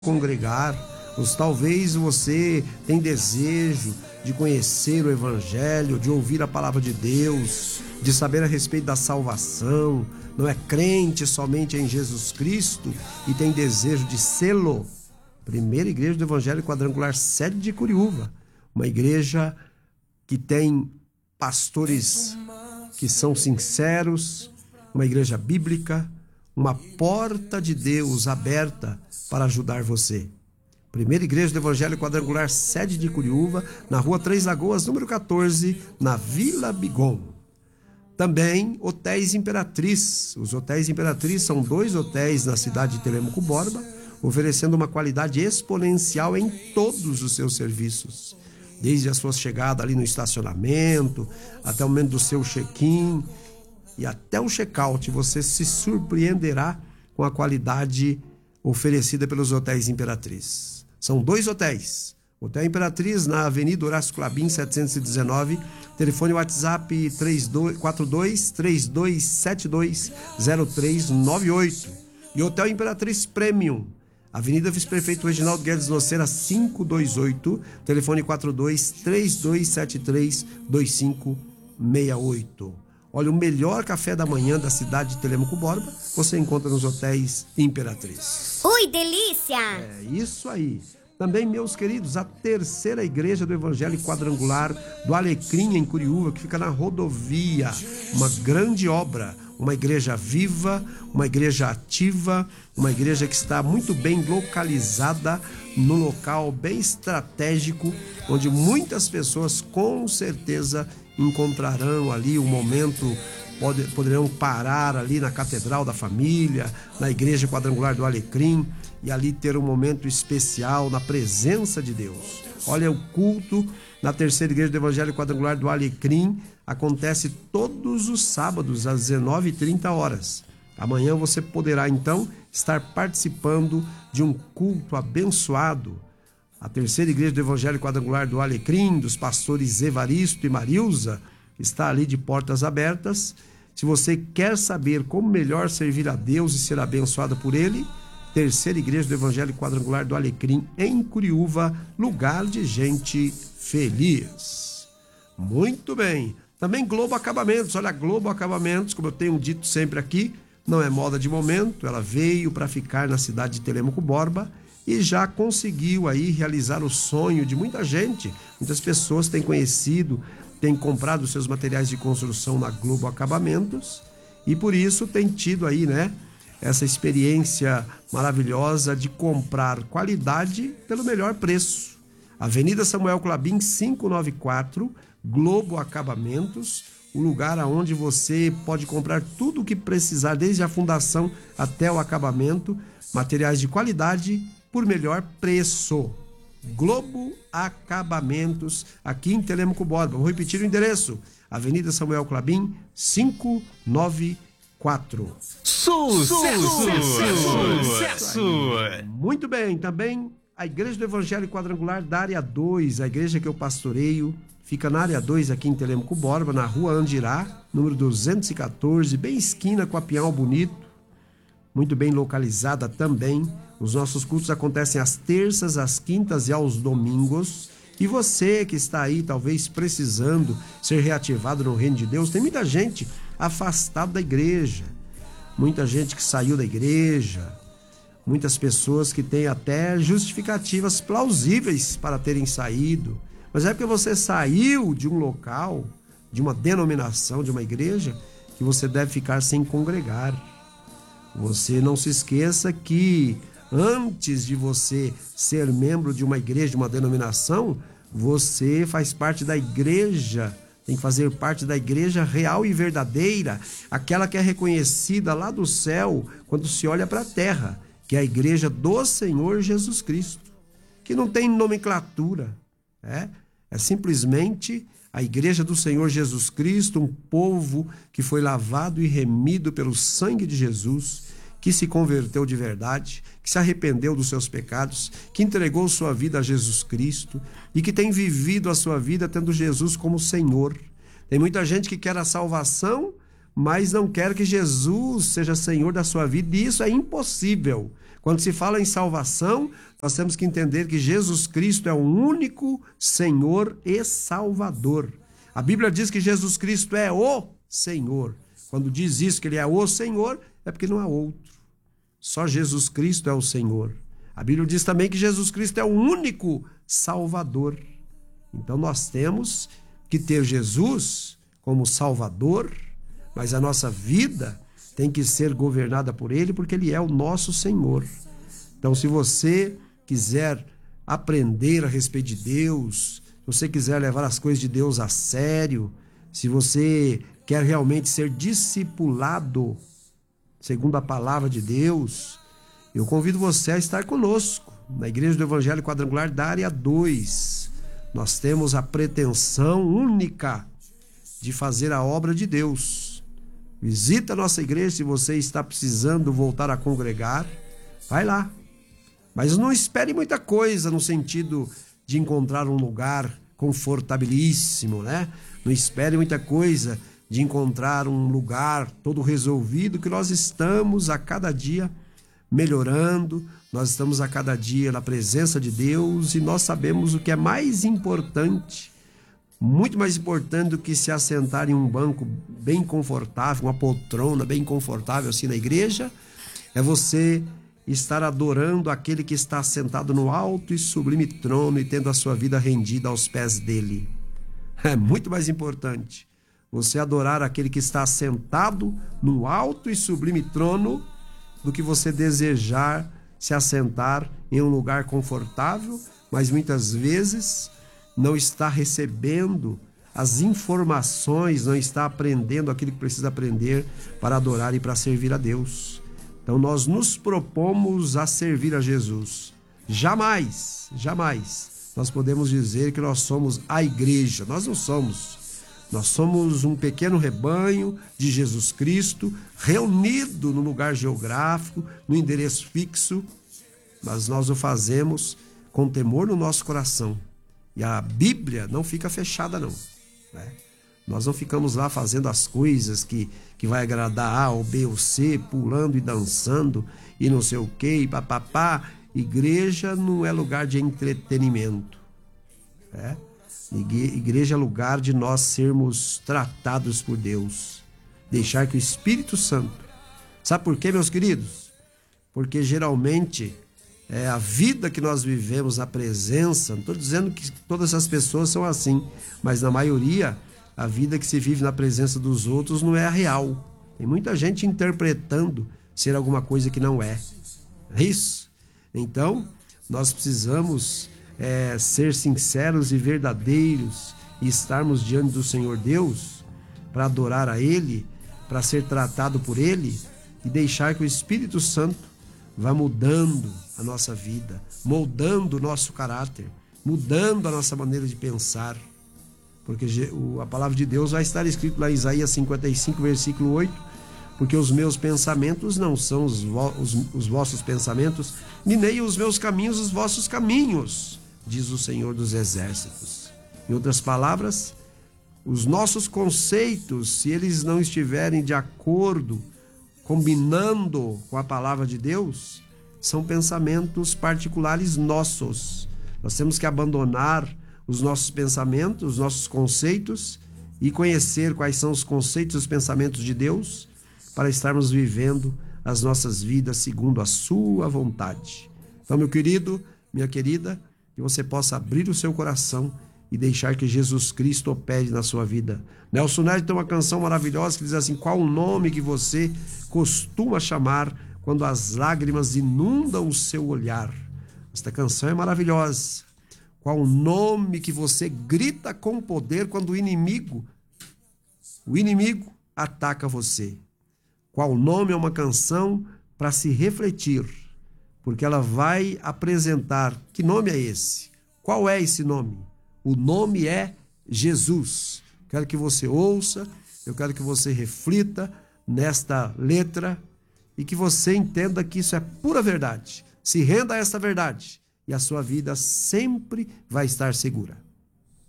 congregar, talvez você tem desejo de conhecer o Evangelho, de ouvir a palavra de Deus, de saber a respeito da salvação, não é crente somente em Jesus Cristo e tem desejo de sê-lo. Primeira Igreja do Evangelho Quadrangular, sede de Curiúva, uma igreja que tem pastores que são sinceros, uma igreja bíblica, uma porta de Deus aberta para ajudar você. Primeira Igreja do Evangelho Quadrangular, sede de Curiúva, na Rua Três Lagoas, número 14, na Vila Bigon. Também Hotéis Imperatriz. Os Hotéis Imperatriz são 2 hotéis na cidade de Telêmaco Borba, oferecendo uma qualidade exponencial em todos os seus serviços. Desde a sua chegada ali no estacionamento, até o momento do seu check-in e até o check-out, você se surpreenderá com a qualidade oferecida pelos Hotéis Imperatriz. São 2 hotéis. Hotel Imperatriz na Avenida Horácio Clabin, 719, telefone WhatsApp 4272-0398. E Hotel Imperatriz Premium, Avenida Vice-Prefeito Reginaldo Guedes Noceira, 528, telefone 42-3273-2568. Olha, o melhor café da manhã da cidade de Telêmaco Borba você encontra nos Hotéis Imperatriz. Ui, delícia! É isso aí. Também, meus queridos, a Terceira Igreja do Evangelho Quadrangular do Alecrim, em Curiúva, que fica na rodovia. Uma grande obra, uma igreja viva, uma igreja ativa, uma igreja que está muito bem localizada no local bem estratégico, onde muitas pessoas com certeza encontrarão ali um momento, poderão parar ali na Catedral da Família, na Igreja Quadrangular do Alecrim, e ali ter um momento especial na presença de Deus. Olha, o culto na Terceira Igreja do Evangelho Quadrangular do Alecrim acontece todos os sábados às 19h30. Amanhã você poderá então estar participando de um culto abençoado. A Terceira Igreja do Evangelho Quadrangular do Alecrim, dos pastores Evaristo e Marilza, está ali de portas abertas. Se você quer saber como melhor servir a Deus e ser abençoado por Ele, Terceira Igreja do Evangelho Quadrangular do Alecrim, em Curiúva, lugar de gente feliz. Muito bem. Também Globo Acabamentos. Olha, Globo Acabamentos, como eu tenho dito sempre aqui, não é moda de momento, ela veio para ficar na cidade de Telêmaco Borba e já conseguiu aí realizar o sonho de muita gente. Muitas pessoas têm conhecido, têm comprado seus materiais de construção na Globo Acabamentos e por isso tem tido aí, essa experiência maravilhosa de comprar qualidade pelo melhor preço. Avenida Samuel Clabin, 594, Globo Acabamentos, o lugar onde você pode comprar tudo o que precisar, desde a fundação até o acabamento, materiais de qualidade por melhor preço. Globo Acabamentos, aqui em Telêmaco Borba. Vou repetir o endereço: Avenida Samuel Clabin, 594. Sucesso! Muito bem, também a Igreja do Evangelho Quadrangular da Área 2, a igreja que eu pastoreio, fica na Área 2 aqui em Telêmaco Borba, na Rua Andirá, número 214, bem esquina com a Pinhal Bonito, muito bem localizada também. Os nossos cultos acontecem às terças, às quintas e aos domingos. E você que está aí, talvez precisando ser reativado no reino de Deus, tem muita gente afastada da igreja, muita gente que saiu da igreja, muitas pessoas que têm até justificativas plausíveis para terem saído, mas é porque você saiu de um local, de uma denominação, de uma igreja, que você deve ficar sem congregar. Você não se esqueça que antes de você ser membro de uma igreja, de uma denominação, você faz parte da igreja, tem que fazer parte da igreja real e verdadeira, aquela que é reconhecida lá do céu quando se olha para a terra, que é a igreja do Senhor Jesus Cristo, que não tem nomenclatura, é simplesmente a igreja do Senhor Jesus Cristo, um povo que foi lavado e remido pelo sangue de Jesus, que se converteu de verdade, que se arrependeu dos seus pecados, que entregou sua vida a Jesus Cristo e que tem vivido a sua vida tendo Jesus como Senhor. Tem muita gente que quer a salvação, mas não quer que Jesus seja Senhor da sua vida, e isso é impossível. Quando se fala em salvação, nós temos que entender que Jesus Cristo é o único Senhor e Salvador. A Bíblia diz que Jesus Cristo é o Senhor. Quando diz isso, que ele é o Senhor, é porque não há outro. Só Jesus Cristo é o Senhor. A Bíblia diz também que Jesus Cristo é o único Salvador. Então nós temos que ter Jesus como Salvador, mas a nossa vida tem que ser governada por Ele, porque Ele é o nosso Senhor. Então, se você quiser aprender a respeito de Deus, se você quiser levar as coisas de Deus a sério, se você quer realmente ser discipulado segundo a palavra de Deus, eu convido você a estar conosco na Igreja do Evangelho Quadrangular da Área 2. Nós temos a pretensão única de fazer a obra de Deus. Visita a nossa igreja se você está precisando voltar a congregar. Vai lá. Mas não espere muita coisa no sentido de encontrar um lugar confortabilíssimo, né? Não espere muita coisa de encontrar um lugar todo resolvido, que nós estamos a cada dia melhorando, nós estamos a cada dia na presença de Deus e nós sabemos o que é mais importante, muito mais importante do que se assentar em um banco bem confortável, uma poltrona bem confortável assim na igreja, é você estar adorando aquele que está sentado no alto e sublime trono e tendo a sua vida rendida aos pés dele. É muito mais importante você adorar aquele que está sentado no alto e sublime trono do que você desejar se assentar em um lugar confortável, mas muitas vezes não está recebendo as informações, não está aprendendo aquilo que precisa aprender para adorar e para servir a Deus. Então nós nos propomos a servir a Jesus. Jamais, jamais nós podemos dizer que nós somos a igreja. Nós não somos. Nós somos um pequeno rebanho de Jesus Cristo, reunido no lugar geográfico, no endereço fixo, mas nós o fazemos com temor no nosso coração. E a Bíblia não fica fechada, não, né? Nós não ficamos lá fazendo as coisas que vai agradar A ou B ou C, pulando e dançando e não sei o que, e papapá. Igreja não é lugar de entretenimento, né? Igreja é lugar de nós sermos tratados por Deus. Deixar que o Espírito Santo... Sabe por quê, meus queridos? Porque geralmente a vida que nós vivemos na presença... Não estou dizendo que todas as pessoas são assim, mas na maioria, a vida que se vive na presença dos outros não é a real. Tem muita gente interpretando ser alguma coisa que não é. É isso? Então, nós precisamos... ser sinceros e verdadeiros e estarmos diante do Senhor Deus para adorar a Ele, para ser tratado por Ele e deixar que o Espírito Santo vá mudando a nossa vida, moldando o nosso caráter, mudando a nossa maneira de pensar, porque a palavra de Deus vai estar escrito lá em Isaías 55, versículo 8, porque os meus pensamentos não são os vossos pensamentos, e nem os meus caminhos os vossos caminhos, diz o Senhor dos Exércitos. Em outras palavras, os nossos conceitos, se eles não estiverem de acordo, combinando com a palavra de Deus, são pensamentos particulares nossos. Nós temos que abandonar os nossos pensamentos, os nossos conceitos e conhecer quais são os conceitos e os pensamentos de Deus para estarmos vivendo as nossas vidas segundo a sua vontade. Então, meu querido, minha querida, que você possa abrir o seu coração e deixar que Jesus Cristo opere na sua vida. Nelson Ned tem uma canção maravilhosa que diz assim: qual o nome que você costuma chamar quando as lágrimas inundam o seu olhar? Esta canção é maravilhosa. Qual o nome que você grita com poder quando o inimigo ataca você? Qual nome é uma canção para se refletir, porque ela vai apresentar que nome é esse? Qual é esse nome? O nome é Jesus. Quero que você ouça, eu quero que você reflita nesta letra e que você entenda que isso é pura verdade. Se renda a essa verdade e a sua vida sempre vai estar segura.